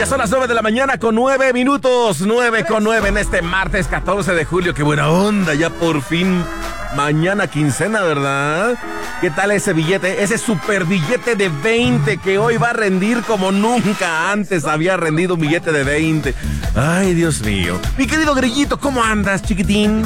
son las 9 de la mañana con 9 minutos. 9:09 en este martes 14 de julio. Qué buena onda, ya por fin. Mañana quincena, ¿verdad? ¿Qué tal ese billete? Ese super billete de 20 que hoy va a rendir como nunca antes había rendido un billete de 20. Ay, Dios mío. Mi querido Grillito, ¿cómo andas, chiquitín?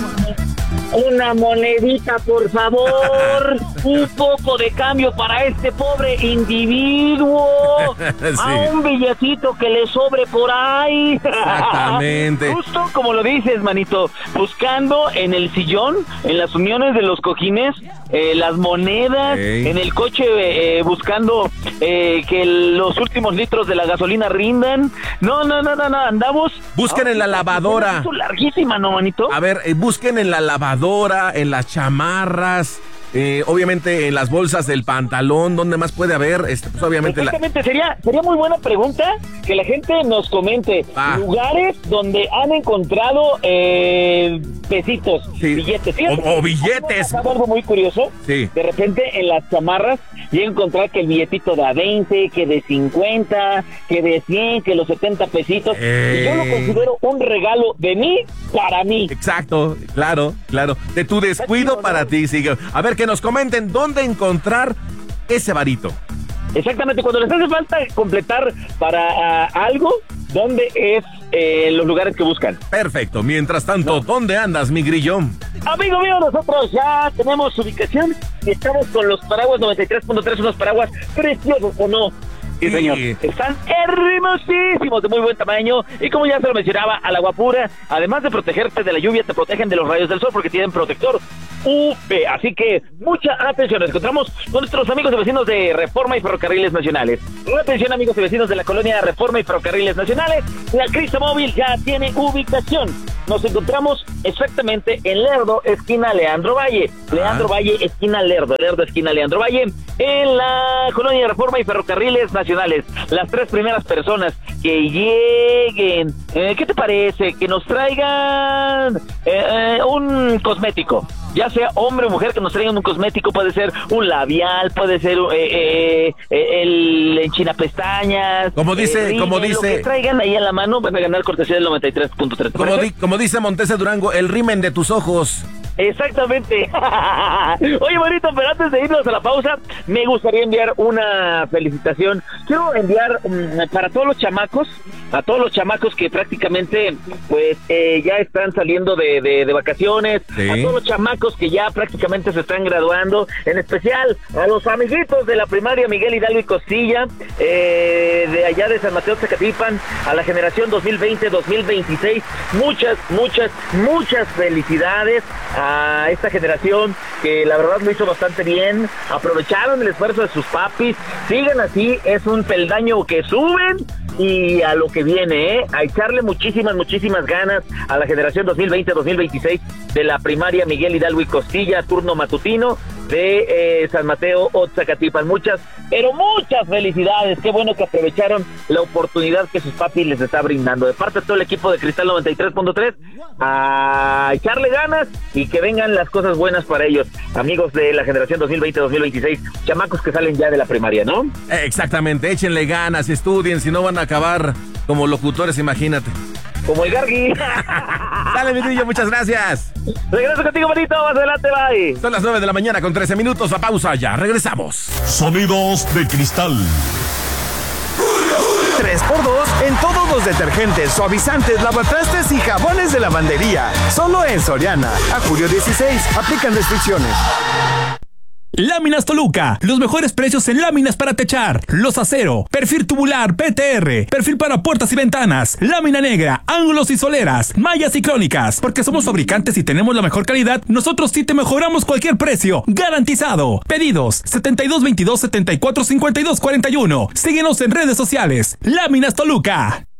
Una monedita, por favor. Un poco de cambio para este pobre individuo. Sí. A un billetito que le sobre por ahí. Exactamente. Justo como lo dices, manito. Buscando en el sillón, en las uniones de los cojines, las monedas, en el coche, buscando que los últimos litros de la gasolina rindan. No, andamos. Busquen en la lavadora. Es larguísima, ¿no, manito? A ver, busquen en la lavadora, en las chamarras, obviamente en las bolsas del pantalón. ¿Dónde más puede haber? Pues obviamente exactamente, sería muy buena pregunta que la gente nos comente lugares donde han encontrado pesitos, sí, billetes. O billetes. Algo muy curioso. Sí. De repente en las chamarras llega a encontrar que el billetito de a 20, que de 50, que de 100, que los 70 pesitos. Y yo lo considero un regalo de mí para mí. Exacto, claro. De tu descuido para ti, sí. A ver, que nos comenten dónde encontrar ese varito. Exactamente, cuando les hace falta completar para algo, ¿dónde es los lugares que buscan? Perfecto, mientras tanto, ¿dónde andas, mi Grillo? Amigo mío, nosotros ya tenemos ubicación y estamos con los paraguas 93.3, unos paraguas preciosos, ¿o no? Sí, señor. Están hermosísimos, de muy buen tamaño, y como ya se lo mencionaba, al agua pura, además de protegerte de la lluvia, te protegen de los rayos del sol porque tienen protector UV. Así que mucha atención. Nos encontramos con nuestros amigos y vecinos de Reforma y Ferrocarriles Nacionales. Atención, amigos y vecinos de la colonia Reforma y Ferrocarriles Nacionales, la Cristo Móvil ya tiene ubicación. Nos encontramos exactamente en Lerdo, esquina Leandro Valle. Leandro Valle, esquina Lerdo. Lerdo, esquina Leandro Valle. En la colonia Reforma y Ferrocarriles Nacionales. Las 3 primeras personas que lleguen, ¿qué te parece? Que nos traigan un cosmético. Ya sea hombre o mujer, que nos traigan un cosmético. Puede ser un labial, puede ser el enchina pestañas. Como dice. Lo que traigan ahí en la mano van a ganar cortesía del 93.3. Como dice Montese Durango, el rimen de tus ojos. Exactamente. Oye, bonito, pero antes de irnos a la pausa, me gustaría enviar una felicitación. Quiero enviar para todos los chamacos, a todos los chamacos que prácticamente pues ya están saliendo de vacaciones, sí, a todos los chamacos que ya prácticamente se están graduando, en especial a los amiguitos de la primaria Miguel Hidalgo y Costilla, de allá de San Mateo Zacatipan, a la generación 2020-2026, muchas felicidades a esta generación que la verdad lo hizo bastante bien, aprovecharon el esfuerzo de sus papis, sigan así, es un peldaño que suben y a lo que viene, a echarle muchísimas ganas a la generación 2020-2026 de la primaria Miguel Hidalgo y Costilla, turno matutino de San Mateo Zacatipan. Muchas felicidades, qué bueno que aprovecharon la oportunidad que sus papis les está brindando. De parte de todo el equipo de Cristal 93.3, a echarle ganas y que vengan las cosas buenas para ellos, amigos de la generación 2020-2026, chamacos que salen ya de la primaria, ¿no? Exactamente, échenle ganas, estudien, si no van a acabar como locutores, imagínate. Como el Gargui. Dale, mi Grillo, muchas gracias. Regreso contigo, bonito, más adelante, bye. Son las 9 de la mañana con 13 minutos, la pausa ya, regresamos. Sonidos de cristal. 3x2 en todos los detergentes, suavizantes, lavatrastes y jabones de lavandería. Solo en Soriana. A julio 16, aplican restricciones. Láminas Toluca, los mejores precios en láminas para techar, los acero, perfil tubular PTR, perfil para puertas y ventanas, lámina negra, ángulos y soleras, mallas y crónicas. Porque somos fabricantes y tenemos la mejor calidad, nosotros sí te mejoramos cualquier precio, garantizado. Pedidos 7222-745241. Síguenos en redes sociales. Láminas Toluca.